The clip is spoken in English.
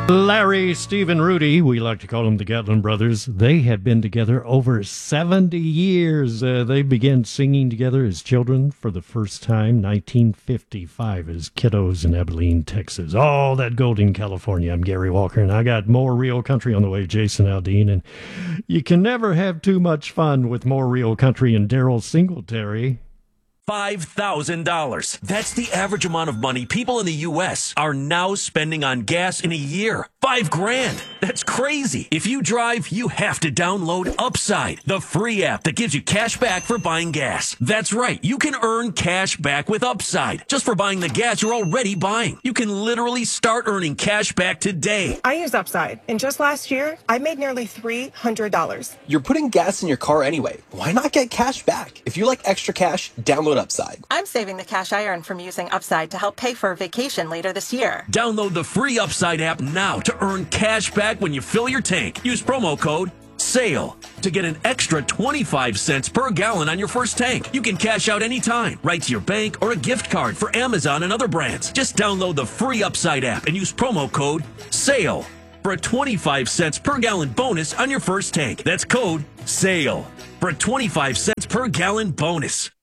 Larry, Steve, and Rudy, we like to call them the Gatlin brothers. They have been together over 70 years. They began singing together as children for the first time, 1955, as kiddos in Abilene, Texas. Oh, that gold in California. I'm Gary Walker, and I got more real country on the way, Jason Aldean. And you can never have too much fun with more real country and Daryl Singletary. $5,000. That's the average amount of money people in the U.S. are now spending on gas in a year. $5,000. That's crazy. If you drive, you have to download Upside, the free app that gives you cash back for buying gas. That's right. You can earn cash back with Upside just for buying the gas you're already buying. You can literally start earning cash back today. I use Upside, and just last year, I made nearly $300. You're putting gas in your car anyway. Why not get cash back? If you like extra cash, download Upside. I'm saving the cash I earn from using Upside to help pay for a vacation later this year. Download the free Upside app now to earn cash back when you fill your tank. Use promo code SALE to get an extra 25 cents per gallon on your first tank. You can cash out anytime, right to your bank or a gift card for Amazon and other brands. Just download the free Upside app and use promo code SALE for a 25 cents per gallon bonus on your first tank. That's code SALE for a 25 cents per gallon bonus.